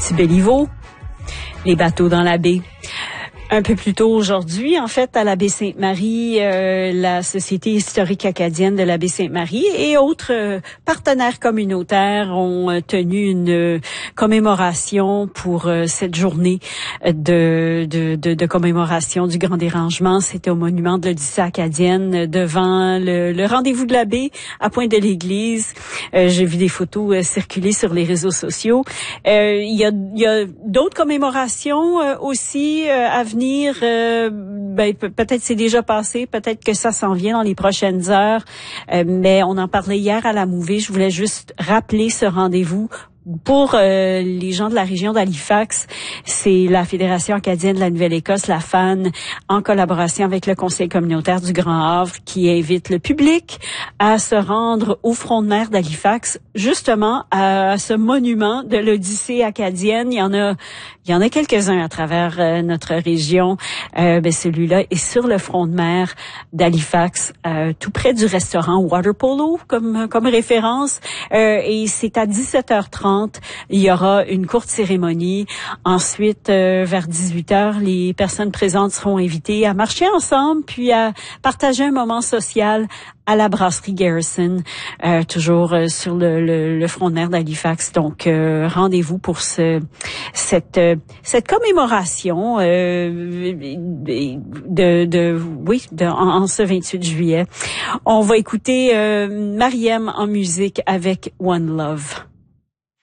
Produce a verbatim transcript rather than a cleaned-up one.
Petit Béliveau, les bateaux dans la baie. Un peu plus tôt aujourd'hui, en fait, à la baie Sainte-Marie, euh, la Société historique acadienne de la baie Sainte-Marie et autres euh, partenaires communautaires ont euh, tenu une euh, commémoration pour euh, cette journée de, de, de, de commémoration du Grand Dérangement. C'était au monument de l'Odyssée acadienne devant le, le rendez-vous de la baie à Pointe-de-l'Église. Euh, j'ai vu des photos euh, circuler sur les réseaux sociaux. Euh, il y a, il y a d'autres commémorations euh, aussi euh, à venir. Euh, ben, pe- peut-être c'est déjà passé, peut-être que ça s'en vient dans les prochaines heures, euh, mais on en parlait hier à la Mouvée. Je voulais juste rappeler ce rendez-vous. Pour euh, les gens de la région d'Halifax, c'est la Fédération acadienne de la Nouvelle-Écosse, la F A N, en collaboration avec le Conseil communautaire du Grand Havre, qui invite le public à se rendre au front de mer d'Halifax, justement à, à ce monument de l'Odyssée acadienne. Il y en a, il y en a quelques-uns à travers euh, notre région. Euh, ben celui-là est sur le front de mer d'Halifax, euh, tout près du restaurant Waterpolo, comme comme référence. Euh, et c'est à dix-sept heures trente. Il y aura une courte cérémonie. Ensuite, euh, vers dix-huit heures, les personnes présentes seront invitées à marcher ensemble, puis à partager un moment social à la brasserie Garrison, euh, toujours euh, sur le, le, le front de mer d'Halifax. Donc, euh, rendez-vous pour ce, cette, euh, cette commémoration euh, de, de, oui, de, en, en ce vingt-huit juillet. On va écouter euh, Mariem en musique avec One Love.